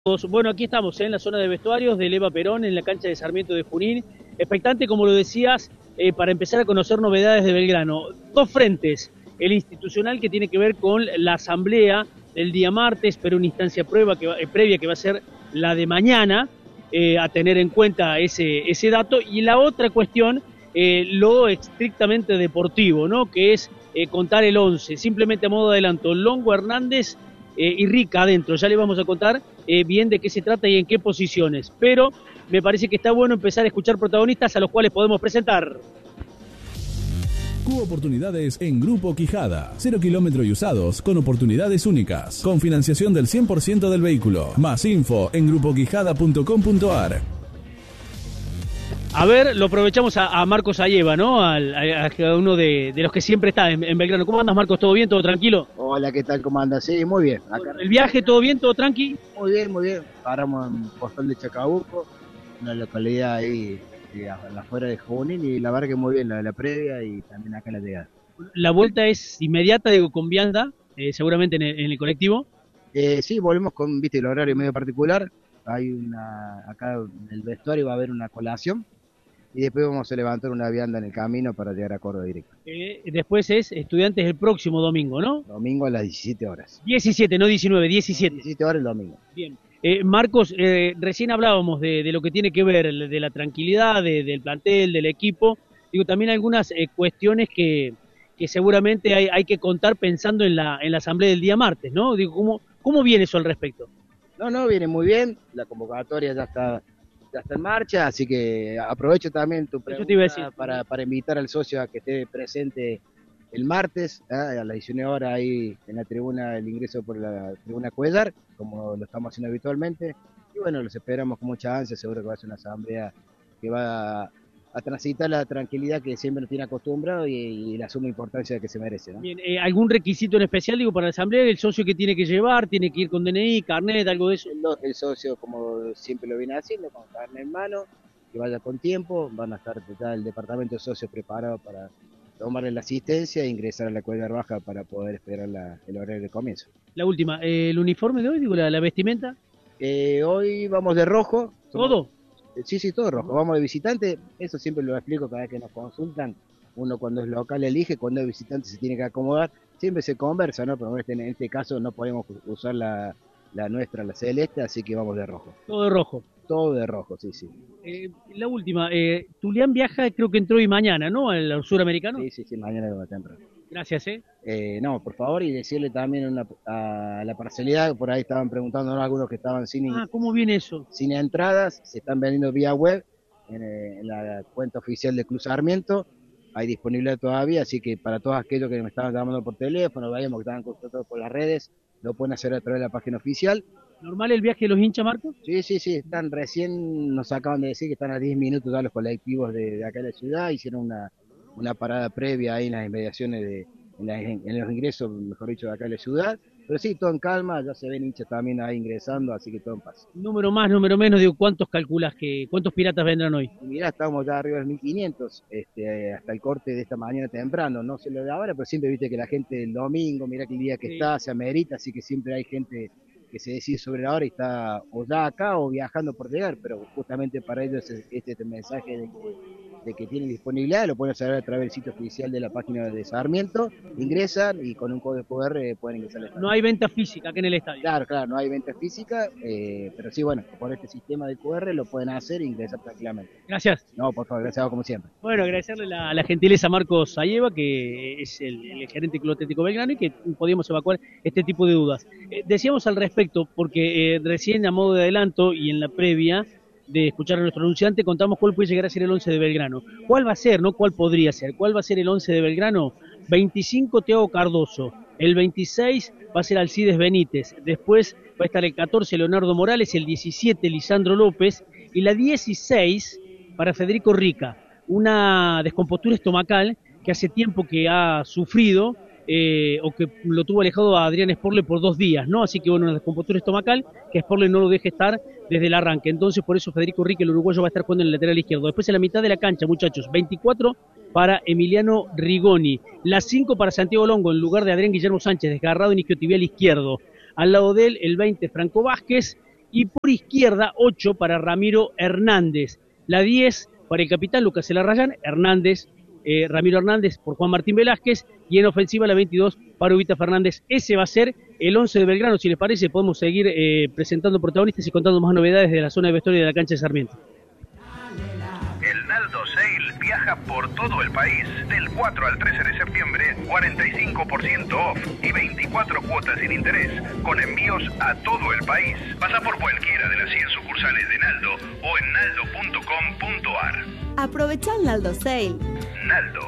Bueno, aquí estamos en la zona de vestuarios de Eva Perón, en la cancha de Sarmiento de Junín. Expectante, como lo decías, para empezar a conocer novedades de Belgrano. Dos frentes, el institucional que tiene que ver con la asamblea del día martes, pero una instancia previa que va a ser la de mañana, a tener en cuenta ese dato. Y la otra cuestión, lo estrictamente deportivo, ¿no? Que es contar el 11, simplemente a modo de adelanto. Longo, Hernández y Rica adentro, ya le vamos a contar bien de qué se trata y en qué posiciones, pero me parece que está bueno empezar a escuchar protagonistas a los cuales podemos presentar. Cubo Oportunidades en Grupo Quijada. 0 kilómetros y usados con oportunidades únicas. Con financiación del 100% del vehículo. Más info en grupoquijada.com.ar. A ver, lo aprovechamos a Marcos Ayeva, ¿no? A uno de los que siempre está en Belgrano. ¿Cómo andas, Marcos? ¿Todo bien? ¿Todo tranquilo? Hola, ¿qué tal? ¿Cómo andas? Sí, muy bien. Acá. ¿El viaje todo bien? ¿Todo tranqui? Muy bien, muy bien. Paramos en Postal de Chacabuco, una localidad ahí a la afuera de Junín, y la verdad que muy bien, la previa y también acá en la llegada. La vuelta es inmediata, digo, con vianda, seguramente en el colectivo. Sí, volvemos con, viste, el horario medio particular. Acá en el vestuario va a haber una colación. Y después vamos a levantar una vianda en el camino para llegar a Córdoba directo. Después es Estudiantes el próximo domingo, ¿no? Domingo a las 17 horas. 17, no 19, 17. 17 horas el domingo. Bien. Marcos, recién hablábamos de lo que tiene que ver, de la tranquilidad, del plantel, del equipo. Digo, también algunas cuestiones que seguramente hay que contar pensando en la asamblea del día martes, ¿no? Digo, ¿cómo viene eso al respecto? No, viene muy bien. La convocatoria ya está en marcha, así que aprovecho también tu pregunta para invitar al socio a que esté presente el martes, a las 19 horas ahí en la tribuna, el ingreso por la tribuna Cuellar, como lo estamos haciendo habitualmente. Y bueno, los esperamos con mucha ansia, seguro que va a ser una asamblea que va a transitar la tranquilidad que siempre nos tiene acostumbrado y la suma importancia que se merece, ¿no? Bien, ¿algún requisito en especial, digo, para la asamblea? ¿El socio que tiene que llevar? ¿Tiene que ir con DNI, carnet, algo de eso? El socio, como siempre lo viene haciendo, con carnet en mano, que vaya con tiempo. Van a estar ya el departamento de socios preparado para tomarle la asistencia e ingresar a la Cuellar Baja para poder esperar el horario de comienzo. La última, ¿el uniforme de hoy, digo, la vestimenta? Hoy vamos de rojo. ¿Todo? Sí, todo rojo. Vamos de visitante, eso siempre lo explico cada vez que nos consultan. Uno cuando es local elige, cuando es visitante se tiene que acomodar. Siempre se conversa, ¿no? Pero en este caso no podemos usar la nuestra, la celeste, así que vamos de rojo. Todo de rojo. Todo de rojo, sí. La última, Tulián viaja, creo que entró hoy mañana, ¿no? Al suramericano. Sí, mañana va temprano. Gracias, No, por favor, y decirle también a la parcialidad, por ahí estaban preguntando, ¿no? Algunos que estaban ¿cómo viene eso? Sin entradas, se están vendiendo vía web, en la cuenta oficial de Club Sarmiento, hay disponibilidad todavía, así que para todos aquellos que me estaban llamando por teléfono, veíamos que estaban consultados por las redes, lo pueden hacer a través de la página oficial. ¿Normal el viaje de los hinchas, Marcos? Sí, recién nos acaban de decir que están a 10 minutos ya los colectivos de acá de la ciudad, hicieron una parada previa ahí en las inmediaciones en los ingresos, mejor dicho, de acá de la ciudad. Pero sí, todo en calma, ya se ven hinchas también ahí ingresando, así que todo en paz. Número más, número menos, digo, ¿cuántos calculas cuántos piratas vendrán hoy? Y mirá, estamos ya arriba de 1500, hasta el corte de esta mañana temprano, no sé lo de ahora, pero siempre viste que la gente el domingo, mirá que el día que está, se amerita, así que siempre hay gente que se decide sobre la hora y está o ya acá o viajando por llegar, pero justamente para ellos este mensaje de que tienen disponibilidad, lo pueden hacer a través del sitio oficial de la página de Sarmiento, ingresan y con un código QR pueden ingresar al estadio. No hay venta física aquí en el estadio. Claro, no hay venta física, pero sí, bueno, por este sistema de QR lo pueden hacer e ingresar tranquilamente. Gracias. No, por favor, gracias a vos como siempre. Bueno, agradecerle la gentileza a Marcos Ayeva, que es el gerente del Club Atlético Belgrano, y que podíamos evacuar este tipo de dudas. Decíamos al respecto, porque recién a modo de adelanto y en la previa de escuchar a nuestro anunciante, contamos cuál puede llegar a ser el 11 de Belgrano. ¿Cuál va a ser, no? ¿Cuál podría ser? ¿Cuál va a ser el 11 de Belgrano? 25, Thiago Cardoso. El 26 va a ser Alcides Benítez. Después va a estar el 14, Leonardo Morales. El 17, Lisandro López. Y la 16, para Federico Rica. Una descompostura estomacal que hace tiempo que ha sufrido, o que lo tuvo alejado a Adrián Sporle por 2 días, ¿no? Así que bueno, una descompostura estomacal, que Sporle no lo deje estar desde el arranque. Entonces, por eso Federico Rica, el uruguayo, va a estar jugando en el lateral izquierdo. Después en la mitad de la cancha, muchachos, 24 para Emiliano Rigoni. Las 5 para Santiago Longo, en lugar de Adrián Guillermo Sánchez, desgarrado en isquiotibial izquierdo. Al lado de él, el 20, Franco Vázquez. y por izquierda 8 para Ramiro Hernández. La 10 para el capitán Lucas Elarrayán, Hernández, Ramiro Hernández por Juan Martín Velázquez, y en ofensiva la 22 para Ubita Fernández. Ese va a ser el 11 de Belgrano. Si les parece, podemos seguir presentando protagonistas y contando más novedades de la zona de vestuario de la cancha de Sarmiento. El Naldo Sale viaja por todo el país. Del 4 al 13 de septiembre, 45% off y 24 cuotas sin interés, con envíos a todo el país. Pasa por cualquiera de las 100 sucursales de Naldo o en naldo.com.ar. Aprovecha el Naldo Sale. Naldo.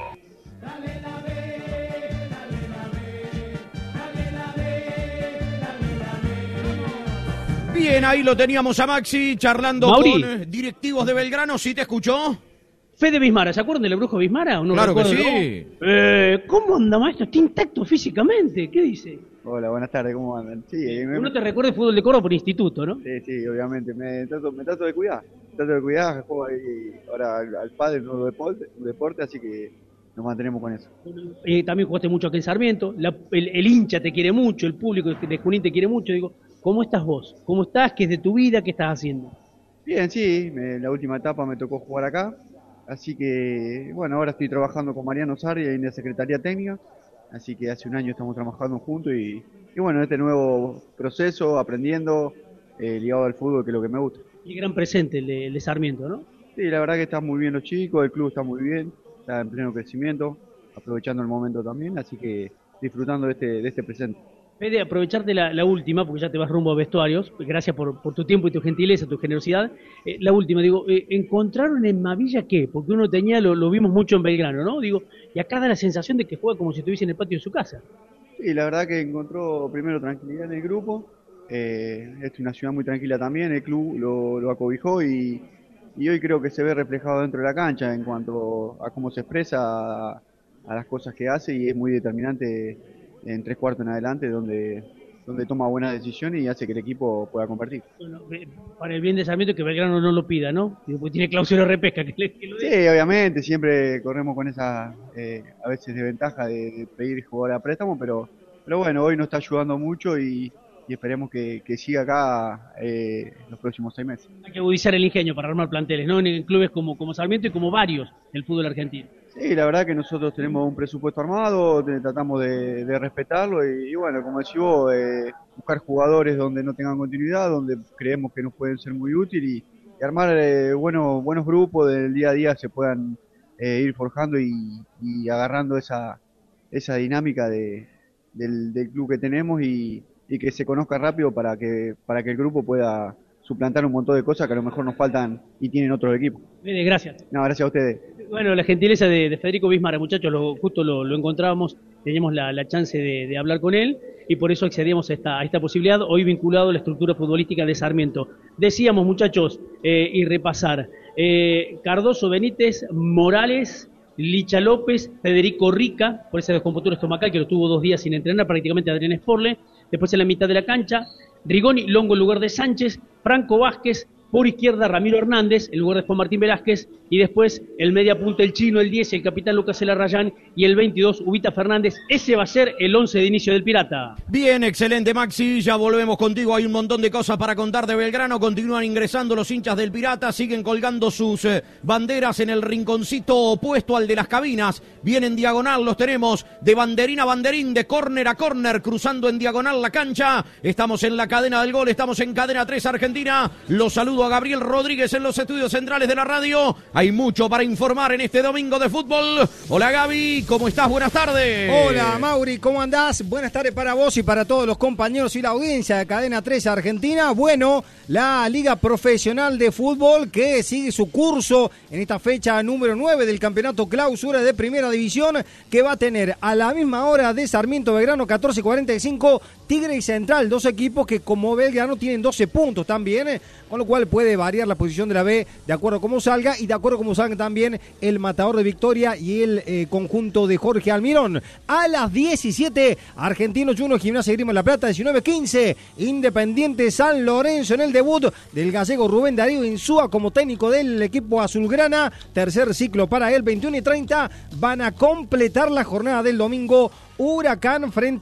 Bien, ahí lo teníamos a Maxi charlando Mauri, con directivos de Belgrano. ¿Sí te escuchó? Fede Bismara, ¿se acuerdan del Brujo Bismara? ¿O no? Claro que recuerdo, sí. ¿no? ¿Cómo anda, maestro? ¿Está intacto físicamente? ¿Qué dice? Hola, buenas tardes, ¿cómo andan? Sí, Uno te recuerda el fútbol de Córdoba por instituto, ¿no? Sí, obviamente, me trato de cuidar, juego ahí ahora al padre de un deporte, así que nos mantenemos con eso. También jugaste mucho aquí en Sarmiento, el hincha te quiere mucho, el público de Junín te quiere mucho. Digo, ¿cómo estás vos? ¿Cómo estás? ¿Qué es de tu vida? ¿Qué estás haciendo? Bien, sí, la última etapa me tocó jugar acá, así que, bueno, ahora estoy trabajando con Mariano Sarri en la Secretaría Técnica, así que hace un año estamos trabajando juntos y bueno, en este nuevo proceso, aprendiendo, ligado al fútbol, que es lo que me gusta. Y gran presente el de Sarmiento, ¿no? Sí, la verdad que están muy bien los chicos, el club está muy bien, está en pleno crecimiento, aprovechando el momento también, así que disfrutando de este presente. Fede, aprovecharte la última, porque ya te vas rumbo a vestuarios, gracias por tu tiempo y tu gentileza, tu generosidad. La última, digo, ¿encontraron en Mavilla qué? Porque uno tenía, lo vimos mucho en Belgrano, ¿no? Digo, y acá da la sensación de que juega como si estuviese en el patio de su casa. Sí, la verdad que encontró primero tranquilidad en el grupo, es una ciudad muy tranquila también, el club lo acobijó y hoy creo que se ve reflejado dentro de la cancha en cuanto a cómo se expresa, a las cosas que hace, y es muy determinante en 3/4 en adelante, donde toma buenas decisiones y hace que el equipo pueda competir. Bueno, para el bien de Sarmiento, que Belgrano no lo pida, ¿no? Porque tiene cláusula de repesca. Que lo sí, obviamente, siempre corremos con esa, a veces, desventaja de pedir jugadores a préstamo, pero bueno, hoy nos está ayudando mucho y esperemos que siga acá los próximos 6 meses. Hay que agudizar el ingenio para armar planteles, ¿no? En clubes como Sarmiento y como varios del fútbol argentino. Sí, la verdad que nosotros tenemos un presupuesto armado, tratamos de respetarlo y bueno, como decís vos, buscar jugadores donde no tengan continuidad, donde creemos que nos pueden ser muy útiles y armar buenos grupos del día a día, se puedan ir forjando y agarrando esa dinámica del club que tenemos y que se conozca rápido para que el grupo pueda suplantar un montón de cosas que a lo mejor nos faltan y tienen otros equipos. Gracias. No, gracias a ustedes. Bueno, la gentileza de Federico Bismara, muchachos, justo lo encontrábamos, teníamos la chance de hablar con él y por eso accedíamos a esta posibilidad, hoy vinculado a la estructura futbolística de Sarmiento. Decíamos, muchachos, y repasar, Cardoso, Benítez, Morales, Licha López, Federico Rica, por esa descompostura estomacal que lo tuvo 2 días sin entrenar, prácticamente Adrián Sporle. Después en la mitad de la cancha, Rigoni, Longo en lugar de Sánchez, Franco Vázquez, por izquierda Ramiro Hernández, en lugar de Juan Martín Velázquez, y después el media punta, el chino, el 10, el capitán Lucas Elarrayán, y el 22, Ubita Fernández. Ese va a ser el 11 de inicio del Pirata. Bien, excelente, Maxi, ya volvemos contigo, hay un montón de cosas para contar de Belgrano, continúan ingresando los hinchas del Pirata, siguen colgando sus banderas en el rinconcito opuesto al de las cabinas, bien en diagonal los tenemos, de banderín a banderín, de córner a córner, cruzando en diagonal la cancha, estamos en la cadena del gol, estamos en Cadena 3 Argentina, los saludo a Gabriel Rodríguez en los estudios centrales de la radio. Hay mucho para informar en este domingo de fútbol. Hola Gaby, ¿cómo estás? Buenas tardes. Hola Mauri, ¿cómo andás? Buenas tardes para vos y para todos los compañeros y la audiencia de Cadena 3 Argentina. Bueno, la Liga Profesional de Fútbol que sigue su curso en esta fecha número 9 del Campeonato Clausura de Primera División, que va a tener a la misma hora de Sarmiento Belgrano 14:45, Tigre y Central, 2 equipos que como Belgrano tienen 12 puntos también, con lo cual puede variar la posición de la B de acuerdo a cómo salga y de acuerdo a cómo salga también el Matador de Victoria y el conjunto de Jorge Almirón. A las 17, Argentinos Juniors, Gimnasia Grima La Plata, 19:15, Independiente San Lorenzo en el debut del gallego Rubén Darío Insúa como técnico del equipo azulgrana, tercer ciclo para él, 21:30, van a completar la jornada del domingo, Huracán frente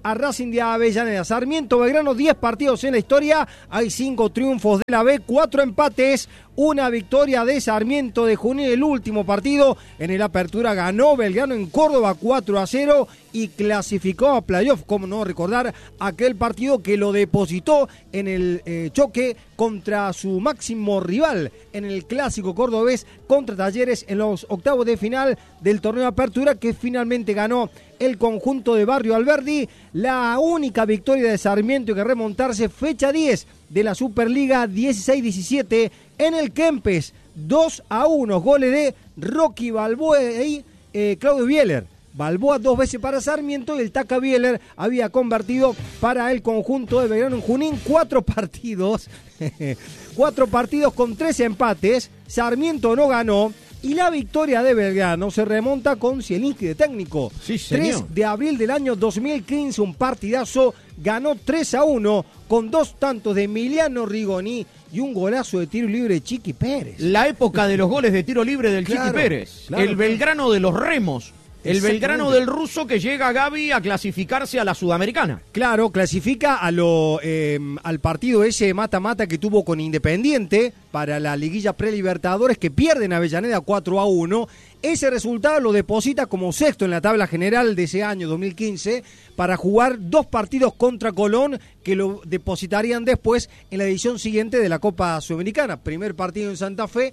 a Racing de Avellaneda. Sarmiento Belgrano, 10 partidos en la historia, hay 5 triunfos de la B, 4 empates, una victoria de Sarmiento de Junín. El último partido en el Apertura ganó Belgrano en Córdoba 4-0 y clasificó a playoff. Cómo no recordar aquel partido que lo depositó en el choque contra su máximo rival en el clásico cordobés contra Talleres en los octavos de final del torneo de Apertura, que finalmente ganó el conjunto de Barrio Alberdi. La única victoria de Sarmiento que remontarse, fecha 10 de la Superliga 16-17 en el Kempes, 2-1, goles de Rocky Balboa y Claudio Bieler. Balboa 2 veces para Sarmiento y el Taca Bieler había convertido para el conjunto de Belgrano en Junín. 4 partidos, 4 partidos con 3 empates. Sarmiento no ganó. Y la victoria de Belgrano se remonta con Zielinski de técnico. Sí, señor. 3 de abril del año 2015, un partidazo. Ganó 3-1 con 2 tantos de Emiliano Rigoni y un golazo de tiro libre de Chiqui Pérez. La época de los goles de tiro libre del Chiqui Pérez. El Belgrano de los remos. El Belgrano del ruso que llega a Gaby a clasificarse a la Sudamericana. Claro, clasifica al partido ese mata-mata que tuvo con Independiente para la liguilla pre-Libertadores, que pierden a Avellaneda 4-1. Ese resultado lo deposita como sexto en la tabla general de ese año 2015 para jugar 2 partidos contra Colón que lo depositarían después en la edición siguiente de la Copa Sudamericana. Primer partido en Santa Fe,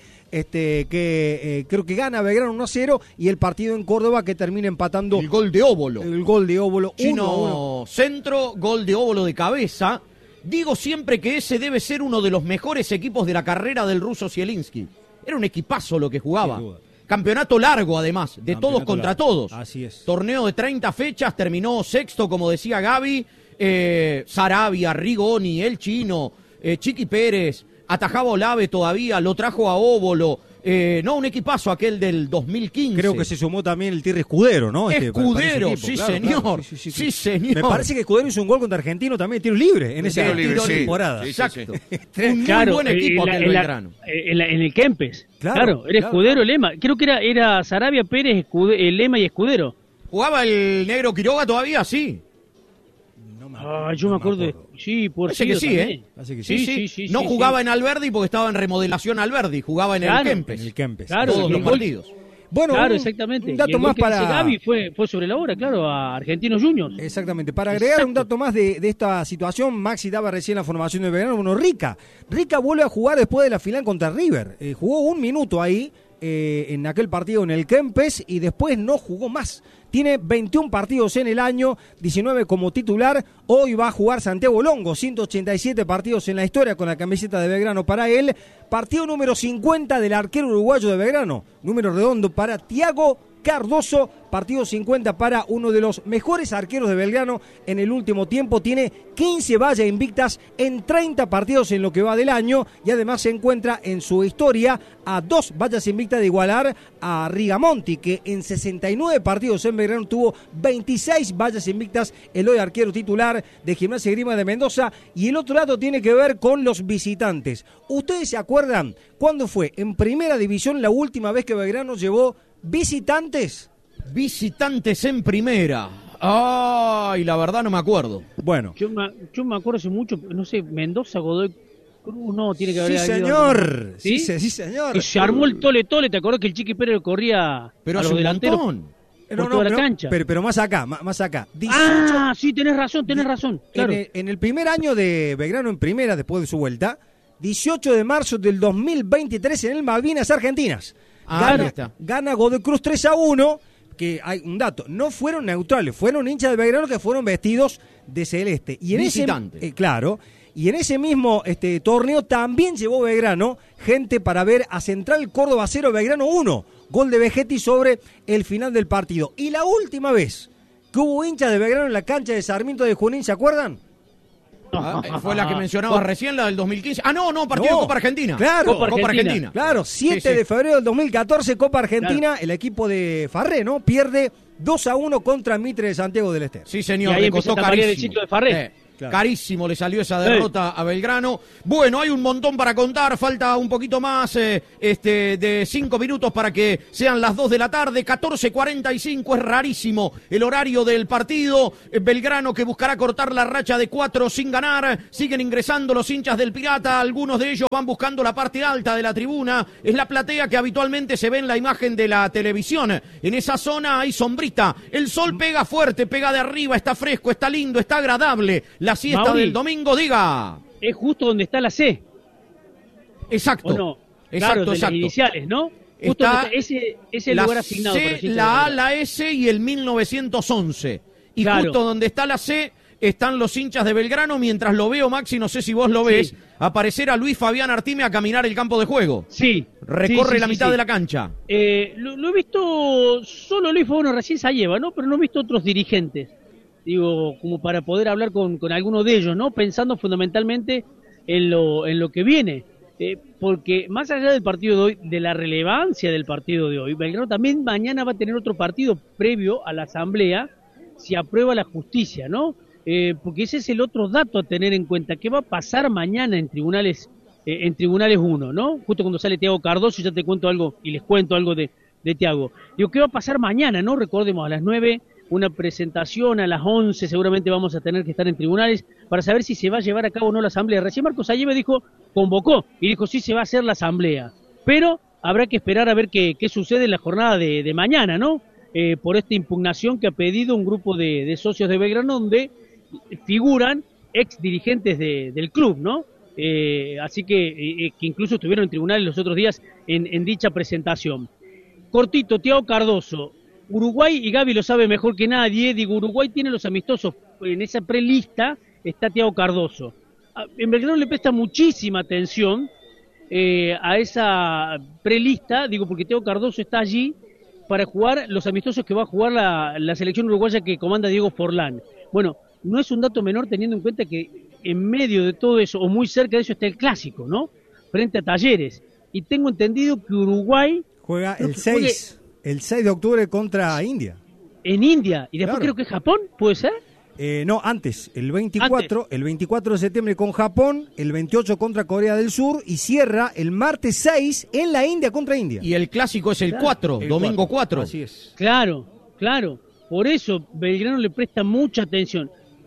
que creo que gana Belgrano 1-0, y el partido en Córdoba que termina empatando. El gol de Óbolo. El gol de Óbolo. Chino centro, gol de Óbolo de cabeza. Digo siempre que ese debe ser uno de los mejores equipos de la carrera del ruso Zielinski. Era un equipazo lo que jugaba. Campeonato largo, además, de todos contra todos. Así es. Torneo de 30 fechas, terminó sexto, como decía Gaby. Sarabia, Rigoni, el Chino, Chiqui Pérez, atajaba a Olave todavía, lo trajo a Óbolo. Un equipazo aquel del 2015. Creo que se sumó también el Tirre Escudero, ¿no? Escudero, equipo, sí, claro, señor. Claro. Sí, señor. Me parece que Escudero hizo un gol contra Argentino también de tiro libre en esa temporada. Exacto. Un muy buen equipo aquel Belgrano. En el Kempes. Claro, era Escudero, Lema. Creo que era Sarabia, Pérez, Lema y Escudero. ¿Jugaba el negro Quiroga todavía? Sí. Yo me acuerdo de... Sí, por sí, que sí, ¿eh? Sí. No jugaba en Alberdi porque estaba en remodelación Alberdi, jugaba en el Kempes. En el Kempes. Claro, todos los partidos. Bueno, claro, exactamente. Un dato más para Gaby fue sobre la hora, claro, a Argentinos Juniors. Exactamente. Para agregar un dato más de esta situación, Maxi daba recién la formación de Belgrano. Bueno, Rica vuelve a jugar después de la final contra River. Jugó 1 minuto ahí en aquel partido en el Kempes y después no jugó más. Tiene 21 partidos en el año, 19 como titular. Hoy va a jugar Santiago Longo, 187 partidos en la historia con la camiseta de Belgrano para él. Partido número 50 del arquero uruguayo de Belgrano. Número redondo para Thiago Cardoso. Partido 50 para uno de los mejores arqueros de Belgrano en el último tiempo. Tiene 15 vallas invictas en 30 partidos en lo que va del año. Y además se encuentra en su historia a 2 vallas invictas de igualar a Rigamonti, que en 69 partidos en Belgrano tuvo 26 vallas invictas. El hoy arquero titular de Gimnasia y Esgrima de Mendoza. Y el otro dato tiene que ver con los visitantes. ¿Ustedes se acuerdan cuándo fue en primera división la última vez que Belgrano llevó visitantes? Visitantes en primera. Ay, la verdad no me acuerdo. Bueno. Yo me acuerdo hace mucho, no sé, Mendoza, Godoy Cruz, no, tiene que haber... Sí, señor. Sí, señor. Que se armó el tole, ¿te acordás que el Chiqui Pérez corría pero a los delanteros? Por toda la cancha. Pero más acá. 18, sí, tenés razón, claro. En el primer año de Belgrano en primera, después de su vuelta, 18 de marzo del 2023 en el Malvinas Argentinas. Gana Godoy Cruz 3-1, que hay un dato, no fueron neutrales, fueron hinchas de Belgrano que fueron vestidos de celeste. Y en visitante. Y en ese mismo torneo también llevó Belgrano gente para ver a Central Córdoba 0, Belgrano 1. Gol de Vegetti sobre el final del partido. Y la última vez que hubo hinchas de Belgrano en la cancha de Sarmiento de Junín, ¿se acuerdan? Fue la que mencionaba recién, la del 2015. Partido de Copa Argentina. Claro, Copa Argentina. Claro, 7 de febrero del 2014, Copa Argentina. Claro. El equipo de Farré, ¿no? Pierde 2-1 contra Mitre de Santiago del Estero. Sí, señor. Y ahí empieza a cambiar el ciclo de Farré. Claro. Carísimo le salió esa derrota a Belgrano. Bueno, hay un montón para contar, falta un poquito más de 5 minutos para que sean las 2 de la tarde, 14:45, es rarísimo el horario del partido. Belgrano que buscará cortar la racha de 4 sin ganar, siguen ingresando los hinchas del Pirata, algunos de ellos van buscando la parte alta de la tribuna, es la platea que habitualmente se ve en la imagen de la televisión. En esa zona hay sombrita, el sol pega fuerte, pega de arriba, está fresco, está lindo, está agradable. La siesta Mauri, del domingo, diga. Es justo donde está la C. Exacto. ¿O no? Exacto, claro, de exacto. Las iniciales, ¿no? Justo está ese lugar asignado. C, para la A, la S y el 1911. Y claro, justo donde está la C están los hinchas de Belgrano, mientras lo veo, Maxi, no sé si vos lo ves, aparecer a Luis Fabián Artime a caminar el campo de juego. Sí. Recorre la mitad de la cancha. Lo he visto solo Luis Fabián, recién se lleva, ¿no? Pero no he visto otros dirigentes. Digo, como para poder hablar con alguno de ellos, ¿no? Pensando fundamentalmente en lo que viene. Porque más allá del partido de hoy, de la relevancia del partido de hoy, Belgrano también mañana va a tener otro partido previo a la asamblea, si aprueba la justicia, ¿no? Porque ese es el otro dato a tener en cuenta. ¿Qué va a pasar mañana en tribunales 1, ¿no? Justo cuando sale Thiago Cardoso, ya te cuento algo y les cuento algo de Thiago. Digo, ¿qué va a pasar mañana, no? Recordemos, a las 9... una presentación, a las 11 seguramente vamos a tener que estar en tribunales para saber si se va a llevar a cabo o no la asamblea. Recién Marcos Ayeve convocó y dijo sí se va a hacer la asamblea, pero habrá que esperar a ver qué sucede en la jornada de mañana, ¿no? Por esta impugnación que ha pedido un grupo de socios de Belgrano, donde figuran ex dirigentes del club, ¿no? Así que incluso estuvieron en tribunales los otros días en dicha presentación. Cortito, Thiago Cardoso. Uruguay, y Gaby lo sabe mejor que nadie, digo, Uruguay tiene los amistosos, en esa prelista está Thiago Cardoso. En Belgrano le presta muchísima atención a esa prelista, digo, porque Thiago Cardoso está allí para jugar los amistosos que va a jugar la selección uruguaya que comanda Diego Forlán. Bueno, no es un dato menor teniendo en cuenta que en medio de todo eso, o muy cerca de eso, está el clásico, ¿no? Frente a Talleres. Y tengo entendido que Uruguay... juega el 6. El 6 de octubre contra India. En India. Y después creo que Japón, ¿puede ser? No, antes. El 24 de septiembre con Japón, el 28 contra Corea del Sur y cierra el martes 6 en la India contra India. Y el clásico es el 4, domingo 4. Así es. Claro. Por eso Belgrano le presta mucha atención.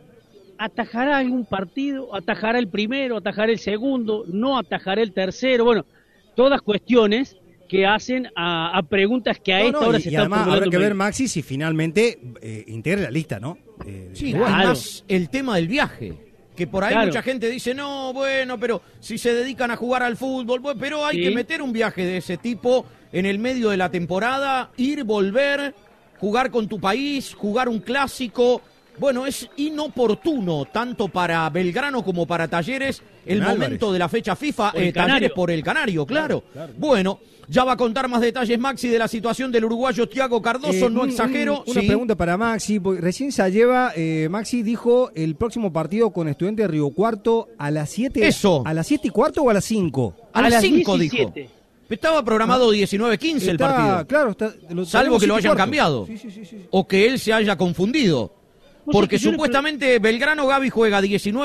¿Atajará algún partido? ¿Atajará el primero? ¿Atajará el segundo? ¿No atajará el tercero? Bueno, todas cuestiones que hacen a preguntas que a esta hora se están formulando. Habrá que ver, Maxi, si finalmente integra la lista, ¿no? Sí, además el tema del viaje, que por ahí mucha gente dice, no, bueno, pero si se dedican a jugar al fútbol, bueno, pero hay que meter un viaje de ese tipo en el medio de la temporada, ir, volver, jugar con tu país, jugar un clásico. Bueno, es inoportuno, tanto para Belgrano como para Talleres, el momento de la fecha FIFA, Talleres por el Canario, claro. Bueno, ya va a contar más detalles Maxi de la situación del uruguayo Thiago Cardoso, no exagero. Una pregunta para Maxi, porque recién se lleva, Maxi dijo el próximo partido con Estudiantes de Río Cuarto a las 7. Eso. ¿A las 7:15 o a las 5? A las 5 dijo. Estaba programado 19:15 el partido. Claro, salvo que lo hayan cambiado. Sí. O que él se haya confundido. Porque supuestamente Belgrano, Gaby, juega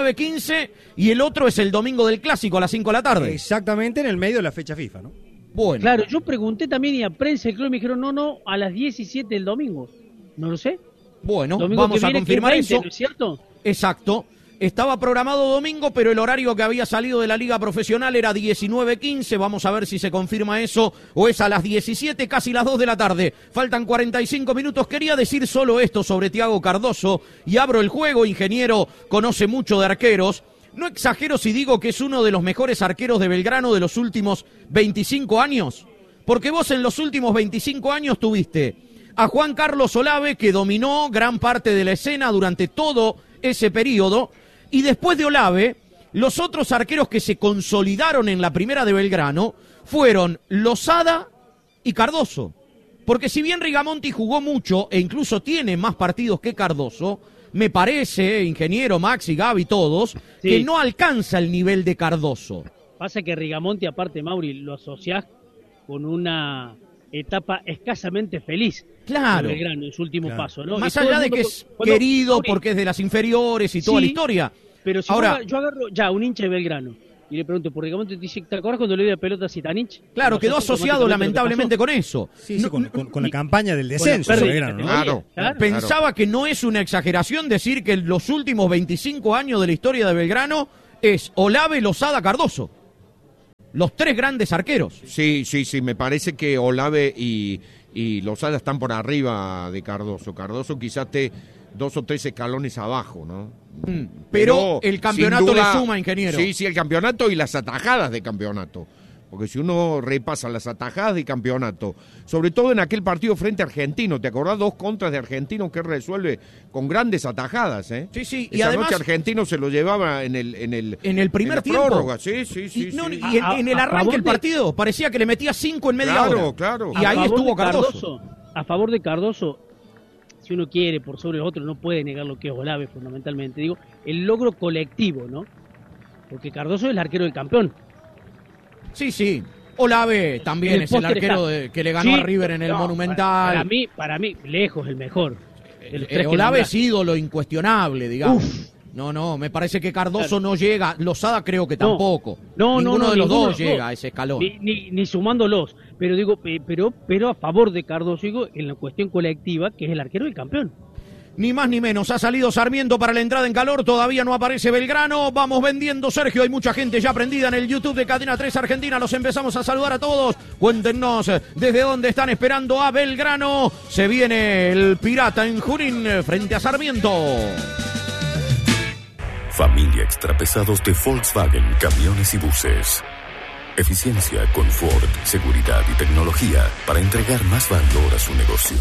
19:15 y el otro es el domingo del Clásico a las 5 de la tarde. Exactamente en el medio de la fecha FIFA, ¿no? Bueno. Claro, yo pregunté también y a prensa del club me dijeron, no, a las 17 del domingo. No lo sé. Bueno, vamos a confirmar 20, eso. ¿no es cierto? Exacto. Estaba programado domingo, pero el horario que había salido de la Liga Profesional era 19:15. Vamos a ver si se confirma eso o es a las 17, casi las 2 de la tarde. Faltan 45 minutos. Quería decir solo esto sobre Thiago Cardoso y abro el juego. Ingeniero conoce mucho de arqueros. No exagero si digo que es uno de los mejores arqueros de Belgrano de los últimos 25 años. Porque vos en los últimos 25 años tuviste a Juan Carlos Olave, que dominó gran parte de la escena durante todo ese periodo. Y después de Olave, los otros arqueros que se consolidaron en la primera de Belgrano fueron Lozada y Cardoso. Porque si bien Rigamonti jugó mucho e incluso tiene más partidos que Cardoso, me parece, ingeniero, Maxi, Gaby, todos, que no alcanza el nivel de Cardoso. Pasa que Rigamonti, aparte, Mauri, lo asociás con una etapa escasamente feliz. Claro. Belgrano en su último paso, ¿no? Más allá de que es querido porque es de las inferiores y toda la historia. Pero si Ahora, yo agarro ya un hincha de Belgrano y le pregunto por reglamento, te dice, ¿te acuerdas cuando le dio la pelota a Zitanich? Claro, quedó asociado lamentablemente con eso. Sí, con la campaña del descenso. Claro. Pensaba que no es una exageración decir que los últimos 25 años de la historia de Belgrano es Olave, Losada, Cardoso. Los 3 grandes arqueros. Sí, me parece que Olave y Losada están por arriba de Cardoso. Cardoso quizás esté 2 o 3 escalones abajo, ¿no? Pero el campeonato duda, le suma, ingeniero. Sí, el campeonato y las atajadas de campeonato. Porque si uno repasa las atajadas de campeonato, sobre todo en aquel partido frente a Argentino, ¿te acordás? 2 contras de Argentino que resuelve con grandes atajadas, ¿eh? Sí. Y además noche Argentino se lo llevaba en el primer tiempo. Prórroga. Sí. En el arranque del partido parecía que le metía 5 en media hora. Claro. Y ahí estuvo Cardoso. A favor de Cardoso, si uno quiere por sobre los otros, no puede negar lo que es Olave fundamentalmente. Digo, el logro colectivo, ¿no? Porque Cardoso es el arquero del campeón. Sí. Olave también es el arquero que le ganó a River en el Monumental. Para mí, lejos el mejor. Olave es ídolo incuestionable, digamos. No, me parece que Cardoso no llega. Losada creo que tampoco. Ninguno de los dos llega a ese escalón. Ni sumándolos. Pero digo, pero a favor de Cardoso, digo, en la cuestión colectiva, que es el arquero del campeón. Ni más ni menos, ha salido Sarmiento para la entrada en calor, todavía no aparece Belgrano, vamos vendiendo, Sergio, hay mucha gente ya prendida en el YouTube de Cadena 3 Argentina, los empezamos a saludar a todos, cuéntenos desde dónde están esperando a Belgrano, se viene el Pirata en Junín frente a Sarmiento. Familia Extrapesados de Volkswagen, camiones y buses. Eficiencia, confort, seguridad y tecnología para entregar más valor a su negocio.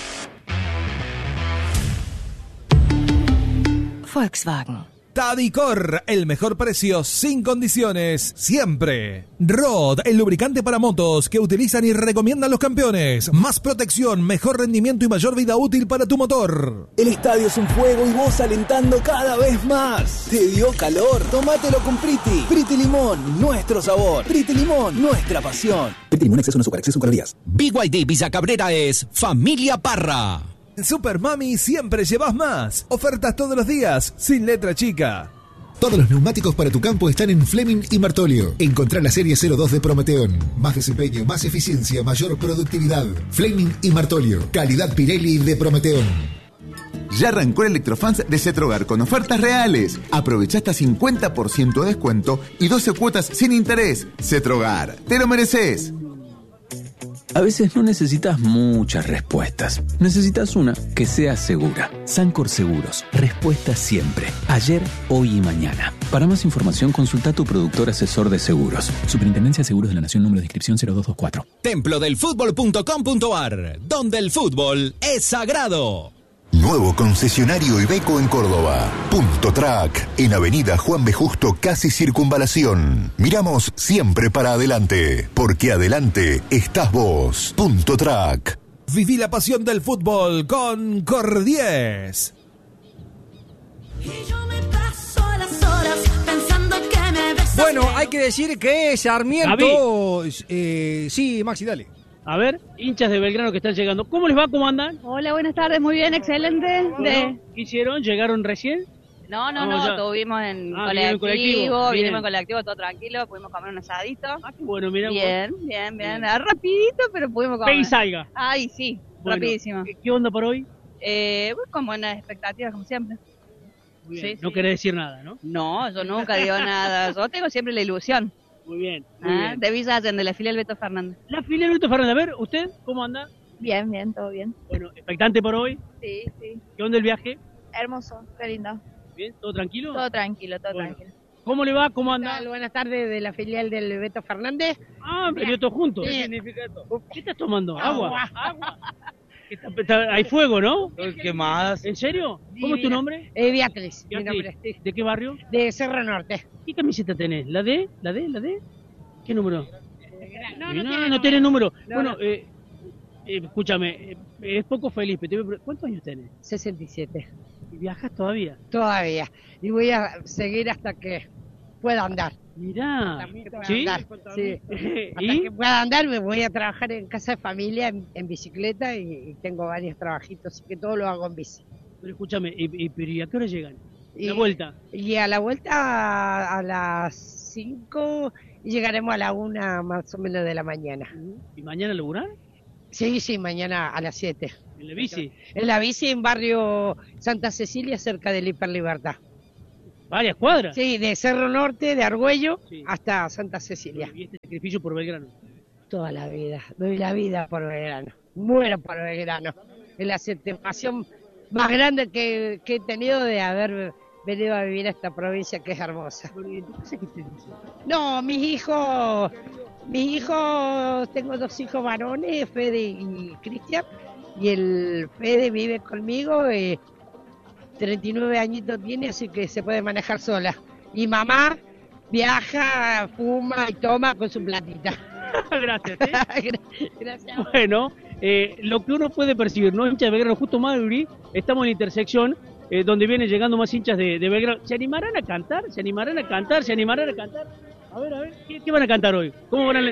Volkswagen. Tadicor, el mejor precio sin condiciones, siempre. Rod, el lubricante para motos que utilizan y recomiendan los campeones. Más protección, mejor rendimiento y mayor vida útil para tu motor. El estadio es un fuego y vos alentando cada vez más. ¿Te dio calor? Tómatelo con Priti. Priti Limón, nuestro sabor. Priti Limón, nuestra pasión. Priti Limón, exceso no azúcar, exceso en calorías. BYD Villa Cabrera es Familia Parra. En Super Mami siempre llevas más. Ofertas todos los días, sin letra chica. Todos los neumáticos para tu campo están en Fleming y Martolio. Encontrá la serie 02 de Prometeón. Más desempeño, más eficiencia, mayor productividad. Fleming y Martolio. Calidad Pirelli de Prometeón. Ya arrancó el Electrofans de Cetrogar con ofertas reales. Aprovecha hasta 50% de descuento y 12 cuotas sin interés. Cetrogar, te lo mereces. A veces no necesitas muchas respuestas. Necesitas una que sea segura. Sancor Seguros. Respuesta siempre. Ayer, hoy y mañana. Para más información, consulta a tu productor asesor de seguros. Superintendencia de Seguros de la Nación, número de inscripción 0224. Templodelfutbol.com.ar, donde el fútbol es sagrado. Nuevo concesionario Iveco en Córdoba. Punto Track, en Avenida Juan B. Justo, casi Circunvalación. Miramos siempre para adelante, porque adelante estás vos. Punto Track. Viví la pasión del fútbol con Cordies. Bueno, hay que decir que Sarmiento... sí, Maxi, dale. A ver, hinchas de Belgrano que están llegando. ¿Cómo les va? ¿Cómo andan? Hola, buenas tardes. Muy bien, excelente. ¿Qué hicieron? ¿Llegaron recién? No, estuvimos en colectivo, vinimos en colectivo, todo tranquilo, pudimos comer un asadito. Qué bueno, mira. Bien. Rapidito, pero pudimos comer. Pe y salga. Ay, sí, bueno, rapidísimo. ¿Qué onda por hoy? Con buenas expectativas, como siempre. Muy bien. No querés decir nada, ¿no? No, yo nunca digo nada. Yo tengo siempre la ilusión. Muy bien. De Villa Allende, la filial Beto Fernández. La filial Beto Fernández. A ver, ¿usted cómo anda? Bien, todo bien. Bueno, ¿expectante por hoy? Sí. ¿Qué onda el viaje? Hermoso, qué lindo. ¿Bien? ¿Todo tranquilo? Todo tranquilo. ¿Cómo le va? ¿Cómo anda? Buenas tardes, de la filial del Beto Fernández. Venimos todos juntos. Sí. ¿Qué significa esto? ¿Qué estás tomando? Agua. Hay fuego, ¿no? ¿Qué más? ¿En serio? ¿Cómo es tu nombre? Beatriz, mi nombre. ¿De qué barrio? De Cerro Norte. ¿Qué camiseta tenés? ¿La D? ¿Qué número? No tiene número. No, bueno, escúchame, es poco Felipe. ¿Cuántos años tenés? 67. ¿Y viajas todavía? Todavía. Y voy a seguir hasta que pueda andar. Mirá. ¿Sí? Sí. Hasta que pueda andar me voy a trabajar en casa de familia en bicicleta y tengo varios trabajitos, así que todo lo hago en bici. Pero escúchame, ¿y a qué hora llegan? ¿La vuelta? Y a la vuelta a las 5 y llegaremos a la 1 más o menos de la mañana. ¿Y mañana laburar? Sí, mañana a las 7. ¿En la bici? En la bici en barrio Santa Cecilia, cerca del Hiper Libertad. ¿Varias cuadras? Sí, de Cerro Norte, de Argüello, hasta Santa Cecilia. ¿Y este sacrificio por Belgrano? Toda la vida, doy la vida por Belgrano, muero por Belgrano. Es la satisfacción más grande que he tenido de haber venido a vivir a esta provincia que es hermosa. No, mis hijos, tengo 2 hijos varones, Fede y Cristian, y el Fede vive conmigo, 39 añitos tiene, así que se puede manejar sola. Y mamá viaja, fuma y toma con su platita. Gracias. Gracias. Bueno, lo que uno puede percibir, ¿no? Hinchas de Belgrano, justo Madrid, estamos en la intersección donde vienen llegando más hinchas de Belgrano. ¿Se animarán a cantar? ¿Se animarán a cantar? A ver, ¿qué van a cantar hoy? ¿Cómo van a